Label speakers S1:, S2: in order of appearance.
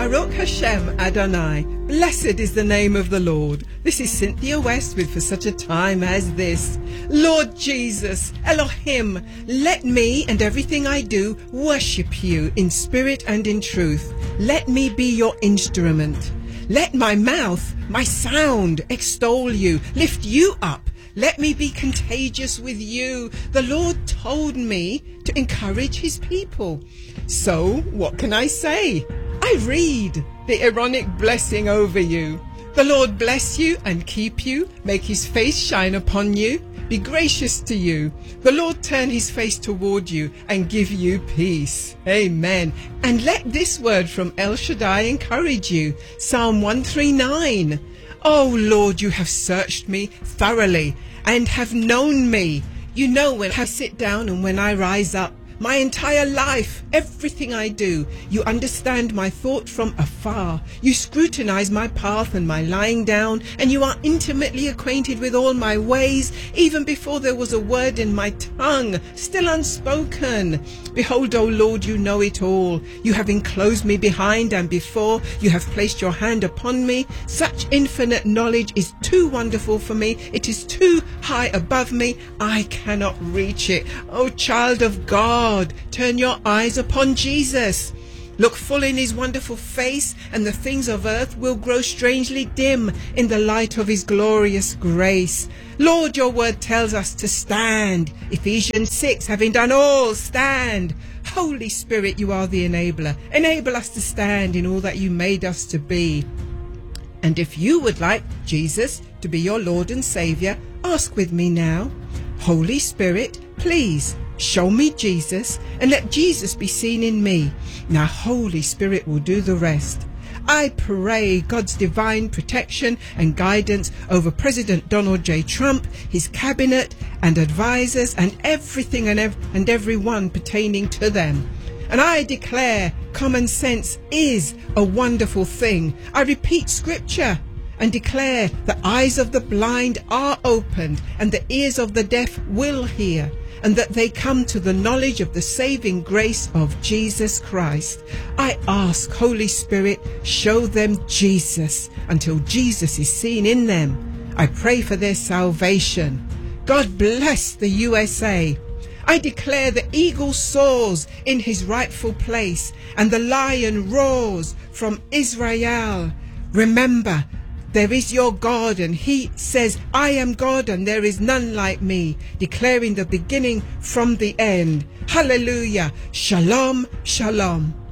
S1: Baruch Hashem Adonai. Blessed is the name of the Lord. This is Cynthia West with For Such a Time as This. Lord Jesus, Elohim, let me and everything I do worship you in spirit and in truth. Let me be your instrument. Let my mouth, my sound extol you, lift you up. Let me be contagious with you. The Lord told me to encourage his people. So what can I say? I read the Aaronic blessing over you. The Lord bless you and keep you, make his face shine upon you, be gracious to you. The Lord turn his face toward you and give you peace. Amen. And let this word from El Shaddai encourage you. Psalm 139. Oh Lord, you have searched me thoroughly and have known me. You know when I sit down and when I rise up. My entire life, everything I do, you understand my thought from afar. You scrutinize my path and my lying down, and you are intimately acquainted with all my ways, even before there was a word in my tongue, still unspoken. Behold, O Lord, you know it all. You have enclosed me behind and before. You have placed your hand upon me. Such infinite knowledge is too wonderful for me. It is too high above me. I cannot reach it. O child of God, turn your eyes upon Jesus. Look full in his wonderful face, and the things of earth will grow strangely dim in the light of his glorious grace. Lord, your word tells us to stand. Ephesians 6, having done all, stand. Holy Spirit, you are the enabler. Enable us to stand in all that you made us to be. And if you would like Jesus to be your Lord and Saviour, ask with me now. Holy Spirit, please show me Jesus and let Jesus be seen in me. Now Holy Spirit will do the rest. I pray God's divine protection and guidance over President Donald J. Trump, his cabinet and advisors, and everything and everyone pertaining to them. And I declare common sense is a wonderful thing. I repeat scripture and declare the eyes of the blind are opened and the ears of the deaf will hear, and that they come to the knowledge of the saving grace of Jesus Christ. I ask, Holy Spirit, show them Jesus until Jesus is seen in them. I pray for their salvation. God bless the USA. I declare the eagle soars in his rightful place and the lion roars from Israel. Remember, there is your God, and he says, I am God and there is none like me, declaring the beginning from the end. Hallelujah. Shalom, shalom.